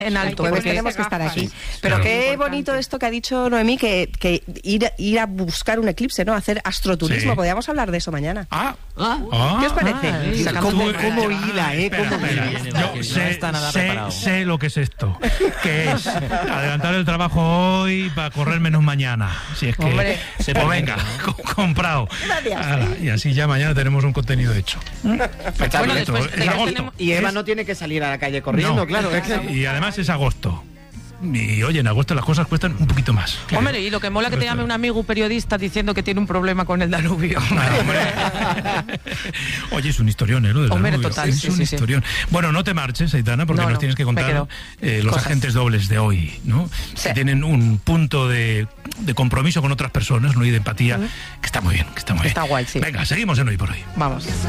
en alto. Jueves tenemos que estar aquí. Sí, Pero claro. qué bonito esto que ha dicho Noemí, que ir a buscar un eclipse, ¿no? Hacer astroturismo. Sí. Podríamos hablar de eso mañana. ¿Qué os parece? ¿Cómo hila, Espera, ¿Cómo espera. hila? Yo No está nada preparado. sé lo que es esto. Que es adelantar el trabajo hoy para correr menos mañana. Si es que... Hombre. Se pues permite, venga, ¿no? comprado. Gracias. Ala, y así ya mañana tenemos un contenido hecho. Bueno, Perfecto. después Es agosto. tenemos- Y Eva no tiene que salir a la calle corriendo, No. claro. Es que... Y además es agosto. Y oye, en agosto las cosas cuestan un poquito más. Hombre, y lo que mola que te llame un amigo periodista diciendo que tiene un problema con el Danubio. Ah, hombre. Oye, es un historión, ¿eh? Lo del Hombre, Danubio. total, Es sí, un sí, sí. historión. Bueno, no te marches, Aitana, porque No, nos no, tienes que me contar quedo. los Cosas. agentes dobles de hoy, ¿no? Sí. Que tienen un punto de compromiso con otras personas, ¿no? Y de empatía, que está muy bien, que está muy Está bien. guay, sí. Venga, seguimos en Hoy por Hoy. Vamos.